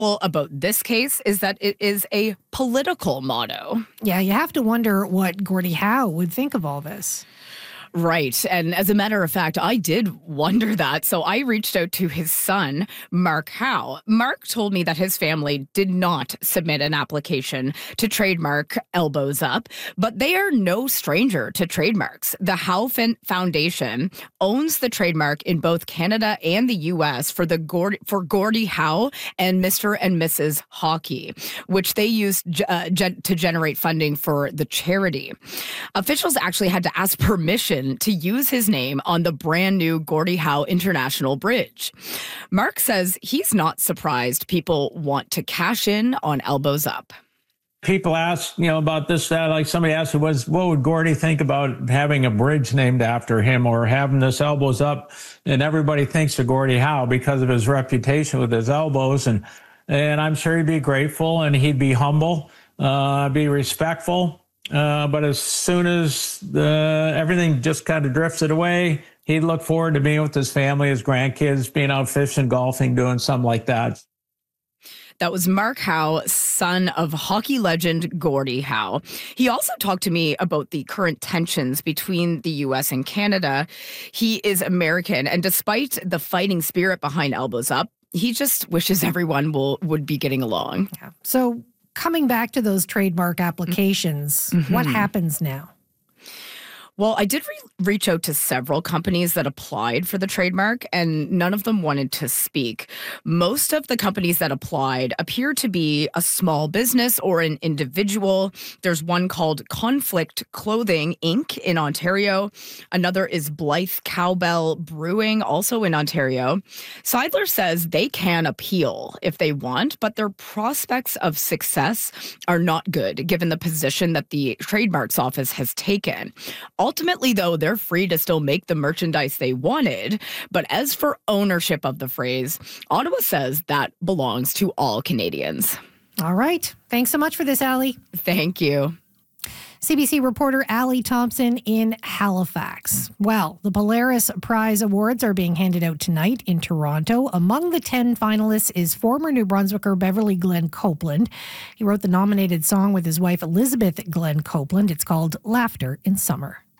Well, about this case is that it is a political motto. Yeah, you have to wonder what Gordie Howe would think of all this. Right. And as a matter of fact, I did wonder that. So I reached out to his son, Mark Howe. Mark told me that his family did not submit an application to trademark Elbows Up, but they are no stranger to trademarks. The Howe Foundation owns the trademark in both Canada and the U.S. for Gordie Howe and Mr. and Mrs. Hockey, which they used to generate funding for the charity. Officials actually had to ask permission to use his name on the brand new Gordie Howe International Bridge. Mark says he's not surprised people want to cash in on Elbows Up. People ask, about this, that, like somebody asked, what would Gordie think about having a bridge named after him or having this Elbows Up? And everybody thinks of Gordie Howe because of his reputation with his elbows. And I'm sure he'd be grateful and he'd be humble, be respectful. But as soon as everything just kind of drifted away, he'd look forward to being with his family, his grandkids, being out fishing, golfing, doing something like that. That was Mark Howe, son of hockey legend Gordie Howe. He also talked to me about the current tensions between the U.S. and Canada. He is American, and despite the fighting spirit behind Elbows Up, he just wishes everyone would be getting along. Yeah. So coming back to those trademark applications, what happens now? Well, I did reach out to several companies that applied for the trademark, and none of them wanted to speak. Most of the companies that applied appear to be a small business or an individual. There's one called Conflict Clothing, Inc. in Ontario. Another is Blythe Cowbell Brewing, also in Ontario. Seidler says they can appeal if they want, but their prospects of success are not good, given the position that the Trademarks Office has taken. Ultimately, though, they're free to still make the merchandise they wanted. But as for ownership of the phrase, Ottawa says that belongs to all Canadians. All right. Thanks so much for this, Allie. Thank you. CBC reporter Allie Thompson in Halifax. Well, the Polaris Prize Awards are being handed out tonight in Toronto. Among the 10 finalists is former New Brunswicker Beverly Glenn Copeland. He wrote the nominated song with his wife Elizabeth Glenn Copeland. It's called Laughter in Summer.